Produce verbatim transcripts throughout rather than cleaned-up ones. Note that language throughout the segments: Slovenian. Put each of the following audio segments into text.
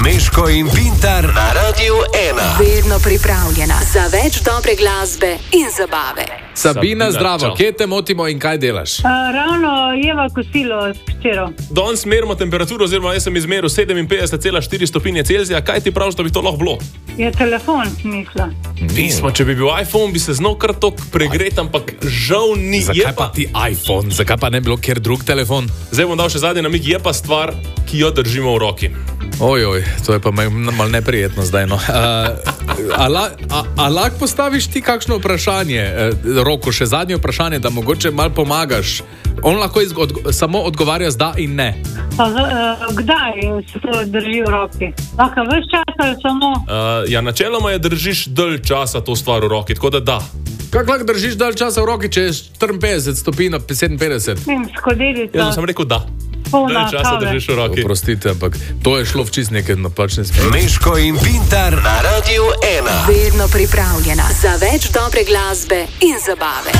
Meško in Pintar na Radiu ena. Vedno pripravljena za več dobre glasbe in zabave. Sabina, zdravo, kje te motimo in kaj delaš? Uh, ravno jeva kosilo s hčero. Danes merimo temperaturo, oziroma jaz sem izmeril sedeminpetdeset cela štiri stopinje Celzija. Kaj ti praviš, da bi to lahko bilo? Je telefon, misla. Pismo, če bi bil iPhone, bi se znal kar tok pregret, ampak žal ni. Zakaj pa ti iPhone? Zakaj pa ne bilo kjer drug telefon? Zdaj bom dal še zadnji namig, je pa stvar, ki jo držimo v roki. Ojoj, to je pa malo neprijetno zdaj, no. Uh, a, a, a, a lahko postaviš ti kakšno vprašanje, uh, Roku, še zadnje vprašanje, da mogoče malo pomagaš? On lahko izgo, od, samo odgovarja z da in ne. Pa uh, kdaj se to drži v roki? Lahko ves čas ali samo? Uh, ja, načeloma je držiš dalj časa to stvar v roki, tako da da. Kako lahko držiš dalj časa v roki, če je štiriinpetdeset stopinj na sedeminpetdeset? Vem, skodelica. Jaz sem rekel da. Polna Dalj časa kave. držiš v roki. Oprostite, ampak to je šlo v čist neke napačne smeri. Meško in Pintar na Radiu ena. Vedno pripravljena za več dobre glasbe in zabave.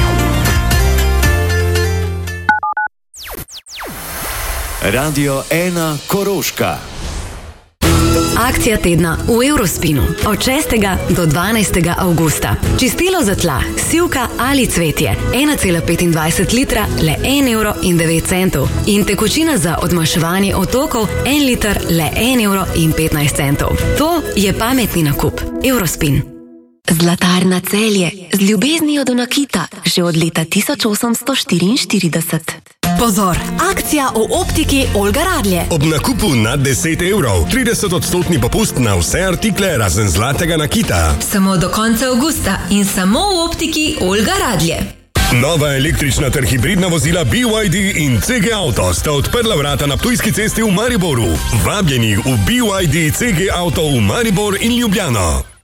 Radio ena Koroška. Akcija tedna v Eurospinu od šestega do dvanajstega avgusta. Čistilo za tla, sivka ali cvetje, ena cela petindvajset litra, le en evro in devet centov. In tekočina za odmaševanje otokov, en liter, le en evro in petnajst centov. To je pametni nakup. Eurospin. Zlatarna Celje, z ljubeznijo do nakita, že od leta tisoč osemsto štiriinštirideset. Pozor, akcija v optiki Olga Radlje. Ob nakupu nad deset evrov, trideset odstotni popust na vse artikle razen zlatega nakita. Samo do konca avgusta in samo v optiki Olga Radlje. Nova električna ter hibridna vozila B Y D in C G Auto sta odprla vrata na Ptujski cesti v Mariboru. Vabljeni v B Y D C G Auto v Maribor in Ljubljano.